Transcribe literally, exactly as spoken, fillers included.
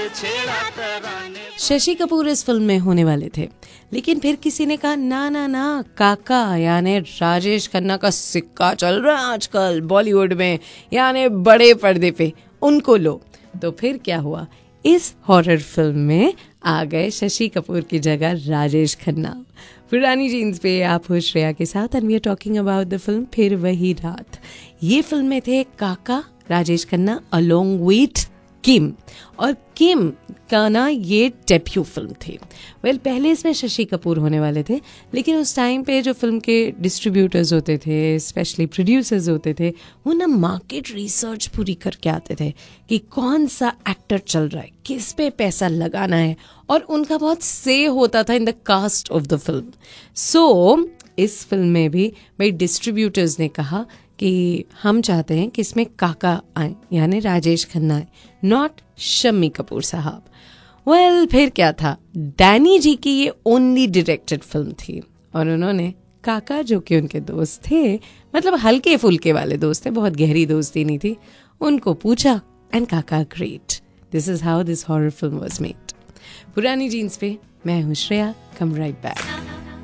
छेड़ा तराने। शशि कपूर इस फिल्म में होने वाले थे, लेकिन फिर किसी ने कहा ना ना ना, काका यानी राजेश खन्ना का सिक्का चल रहा है आजकल बॉलीवुड में, यानी बड़े पर्दे पे, उनको लो। तो फिर क्या हुआ, इस हॉरर फिल्म में आ गए शशि कपूर की जगह राजेश खन्ना। पुरानी जीन्स पे आप हो श्रेया के साथ and we are talking about the film फिर वही रात। ये फिल्म में थे काका, राजेश खन्ना अलोंग विथ किम, और किम का ना ये डेब्यू फिल्म थी। वेल well, पहले इसमें शशि कपूर होने वाले थे, लेकिन उस टाइम पे जो फिल्म के डिस्ट्रीब्यूटर्स होते थे, स्पेशली प्रोड्यूसर्स होते थे, वो ना मार्केट रिसर्च पूरी करके आते थे कि कौन सा एक्टर चल रहा है, किस पे पैसा लगाना है, और उनका बहुत से होता था in the cast of the film. सो इस फिल्म में भी भाई डिस्ट्रीब्यूटर्स ने कहा कि हम चाहते हैं कि इसमें काका आए, यानी राजेश खन्ना आए, नॉट शम्मी कपूर साहब। वेल well, फिर क्या था, डैनी जी की ये ओनली डायरेक्टेड फिल्म थी, और उन्होंने काका जो कि उनके दोस्त थे, मतलब हल्के फुल्के वाले दोस्त थे, बहुत गहरी दोस्ती नहीं थी, उनको पूछा एंड काका great. This is how this horror film was made. पुरानी जीन्स पे मैं हूँ श्रेया, कम राइट बैक।